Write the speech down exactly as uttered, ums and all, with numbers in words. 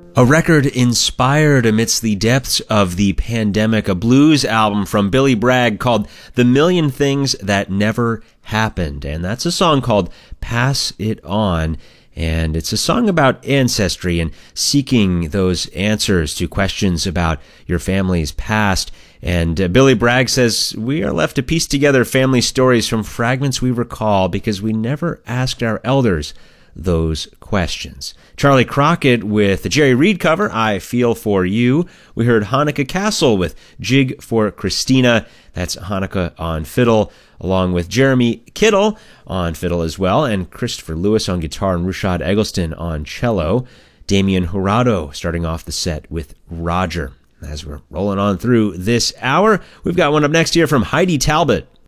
A record inspired amidst the depths of the pandemic, a blues album from Billy Bragg called The Million Things That Never Happened. And that's a song called Pass It On. And it's a song about ancestry and seeking those answers to questions about your family's past. And uh, Billy Bragg says, we are left to piece together family stories from fragments we recall because we never asked our elders those questions. Charlie Crockett with the Jerry Reed cover, I Feel For You. We heard Hanukkah Castle with Jig for Christina. That's Hanukkah on fiddle, along with Jeremy Kittle on fiddle as well, and Christopher Lewis on guitar and Rushad Eggleston on cello. Damian Jurado starting off the set with Roger. As we're rolling on through this hour, we've got one up next here from Heidi Talbot.